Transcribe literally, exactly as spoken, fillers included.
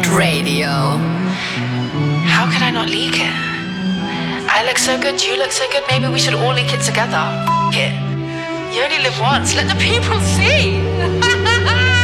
Radio. How could I not leak it? I look so good, you look so good, maybe we should all leak it together. F it. You only live once, let the people see.